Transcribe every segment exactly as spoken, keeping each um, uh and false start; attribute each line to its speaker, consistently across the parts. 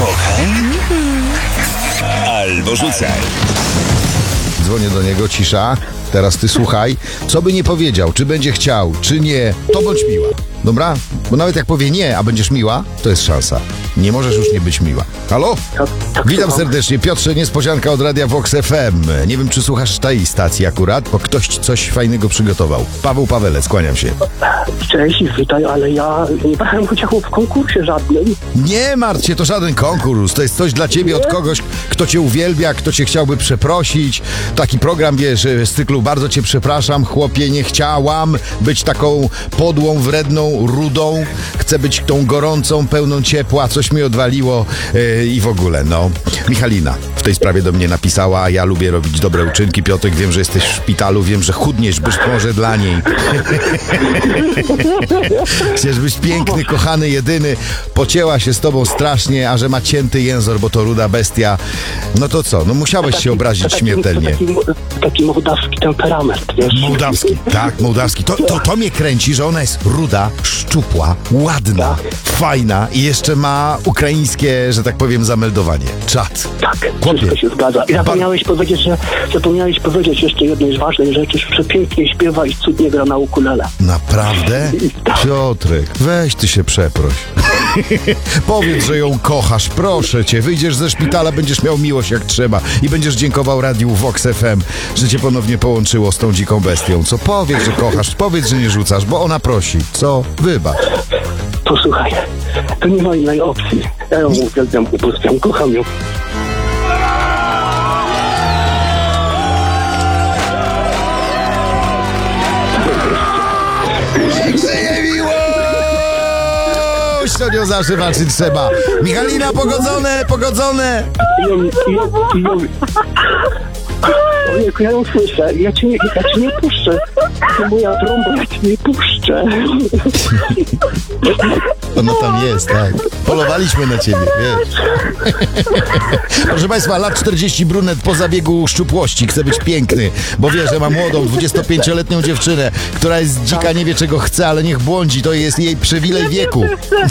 Speaker 1: Kochaj albo rzucaj.
Speaker 2: Dzwonię do niego, cisza. Teraz ty słuchaj. Co by nie powiedział, czy będzie chciał, czy nie, to bądź miła. Dobra? Bo nawet jak powie nie, a będziesz miła, to jest szansa. Nie możesz już nie być miła. Halo?
Speaker 3: Tak, tak,
Speaker 2: Witam
Speaker 3: słucham.
Speaker 2: serdecznie. Piotrze, niespodzianka od Radia Vox F M. Nie wiem, czy słuchasz tej stacji akurat, bo ktoś coś fajnego przygotował. Paweł Pawelec, kłaniam się.
Speaker 3: Cześć, witaj, ale ja nie brałem udziału w konkursie żadnym.
Speaker 2: Nie martw się, to żaden konkurs. To jest coś dla ciebie od kogoś, kto cię uwielbia, kto cię chciałby przeprosić. Taki program, wiesz, z cyklu bardzo cię przepraszam, chłopie, nie chciałam być taką podłą, wredną, rudą. Chcę być tą gorącą, pełną ciepła, coś mi odwaliło yy, i w ogóle, no. Michalina w tej sprawie do mnie napisała, a ja lubię robić dobre uczynki. Piotrek, wiem, że jesteś w szpitalu, wiem, że chudniesz, być może dla niej. Chcesz być piękny, kochany, jedyny. Pocięła się z tobą strasznie, a że ma cięty jęzor, bo to ruda bestia. No to co? No musiałeś się obrazić
Speaker 3: taki,
Speaker 2: śmiertelnie.
Speaker 3: Taki, taki mołdawski temperament, wiesz.
Speaker 2: Mołdawski, tak, mołdawski. To, to, to mnie kręci, że ona jest ruda, szczupła, ładna, fajna i jeszcze ma ukraińskie, że tak powiem, zameldowanie. Czad.
Speaker 3: Tak,
Speaker 2: Chłopie.
Speaker 3: wszystko się zgadza. I zapomniałeś powiedzieć, że zapomniałeś powiedzieć jeszcze jednej z ważnej rzeczy, że przepięknie śpiewa i cudnie gra na ukulele.
Speaker 2: Naprawdę? Piotrek, weź ty się przeproś. Powiedz, że ją kochasz, proszę cię. Wyjdziesz ze szpitala, będziesz miał miłość jak trzeba i będziesz dziękował Radiu Vox F M, że cię ponownie połączyło z tą dziką bestią. Co? Powiedz, że kochasz, powiedz, że nie rzucasz, bo ona prosi. Co? Wybacz.
Speaker 3: Posłuchaj, to nie ma innej opcji. Ja ją uwielbiam, upuszczam, kocham ją.
Speaker 2: Niech żyje miłość! To nią zawsze walczyć trzeba. Michalina, pogodzone, pogodzone!
Speaker 3: I ją, i ją, i ją... Ojejku, ja ją słyszę. Ja cię nie, ja cię nie puszczę. To moja trąba, ja cię nie puszczę.
Speaker 2: Ona tam jest, tak. Polowaliśmy na ciebie, wiesz. Proszę Państwa, lat czterdzieści, brunet po zabiegu szczupłości. Chce być piękny, bo wie, że ma młodą, dwudziestopięcioletnią dziewczynę, która jest dzika, nie wie czego chce, ale niech błądzi. To jest jej przywilej wieku.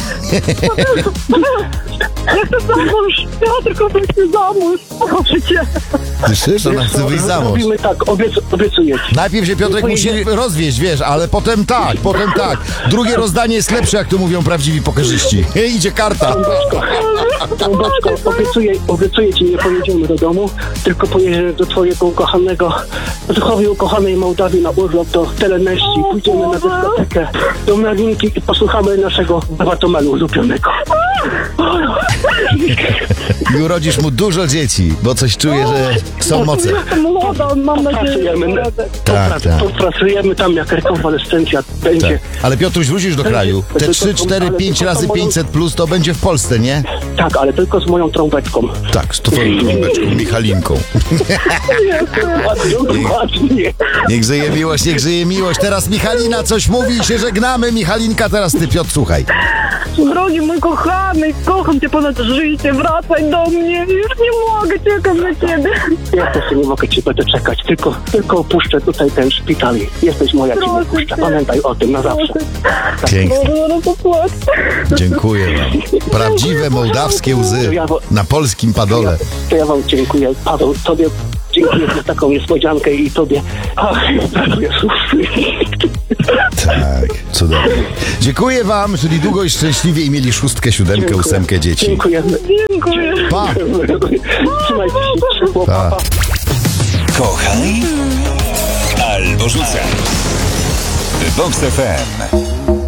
Speaker 4: Ja chcę zamąż, ja tylko chcę zamąż, proszę cię.
Speaker 2: Słyszysz? Ona chce wyjść za mąż.
Speaker 3: Robimy tak, obiec, obiecuję ci.
Speaker 2: Najpierw się Piotrek musi rozwieść, wiesz, ale potem tak, potem tak. Drugie rozdanie jest lepsze, jak to mówią prawdziwi pokerzyści. Idzie karta.
Speaker 3: Trąbeczko, trąbeczko, obiecuję, obiecuję ci, nie pojedziemy do domu, tylko pojedziemy do twojego ukochanego, do twojej ukochanej Mołdawii na urlop, do Teleneści. Pójdziemy na dyskotekę, do Malinki i posłuchamy naszego Batomelu ulubionego.
Speaker 2: I urodzisz mu dużo dzieci, bo coś czuję, że są moce.
Speaker 4: Jestem młoda, mam nadzieję, że
Speaker 3: Pracujemy,
Speaker 4: radę.
Speaker 2: Tak, tak.
Speaker 3: pracujemy tam jak rekonwalescencja będzie.
Speaker 2: Tak. Ale Piotruś, wrócisz do kraju. Te trzy, cztery, pięć razy pięćset plus to będzie w Polsce, nie?
Speaker 3: Tak, ale tylko z moją trąbeczką.
Speaker 2: Tak, z twoją trąbeczką, Michalinką.
Speaker 3: Dokładnie, dokładnie.
Speaker 2: Niech żyje miłość, niech żyje miłość. Teraz Michalina coś mówi i się żegnamy. Michalinka, teraz ty, Piotr, słuchaj.
Speaker 4: Drogi mój kochany, kocham cię ponad życie, wracaj do mnie, już nie mogę, czekam na ciebie.
Speaker 3: Ja też nie mogę ci będę czekać, tylko, tylko opuszczę tutaj ten szpital. Jesteś moja, ci nie
Speaker 4: Proszę
Speaker 3: puszczę.
Speaker 4: cię.
Speaker 3: Pamiętaj o tym na zawsze.
Speaker 2: Pięknie.
Speaker 4: Boże, zaraz popłacę.
Speaker 2: Dziękuję wam. Prawdziwe mołdawskie łzy na polskim padole.
Speaker 3: To ja wam dziękuję. Paweł, tobie dziękuję za taką niespodziankę i tobie. Ach, pracuję słów.
Speaker 2: Tak, cudownie. Dziękuję wam, żyli długo i szczęśliwie i mieli szóstkę, siódemkę,
Speaker 3: Dziękuję.
Speaker 2: ósemkę dzieci.
Speaker 3: Dziękujemy.
Speaker 4: Dziękuję.
Speaker 2: Pa!
Speaker 3: Trzymajcie się ciepło,
Speaker 2: Pa.
Speaker 3: papa.
Speaker 1: Kochaj albo rzucaj. Vox F M.